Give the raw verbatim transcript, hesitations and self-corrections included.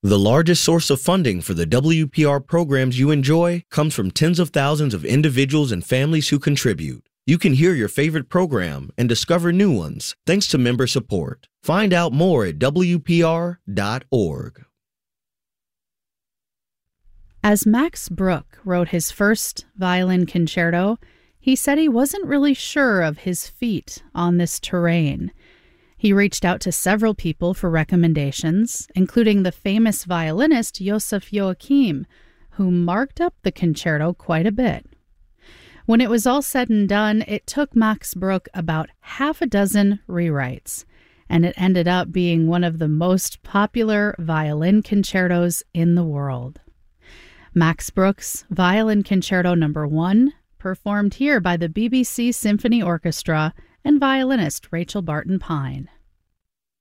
The largest source of funding for the W P R programs you enjoy comes from tens of thousands of individuals and families who contribute. You can hear your favorite program and discover new ones thanks to member support. Find out more at W P R dot org. As Max Bruch wrote his first violin concerto, he said he wasn't really sure of his feet on this terrain. He reached out to several people for recommendations, including the famous violinist Joseph Joachim, who marked up the concerto quite a bit. When it was all said and done, it took Max Bruch about half a dozen rewrites, and it ended up being one of the most popular violin concertos in the world. Max Bruch's Violin Concerto Number One, performed here by the B B C Symphony Orchestra and violinist Rachel Barton Pine.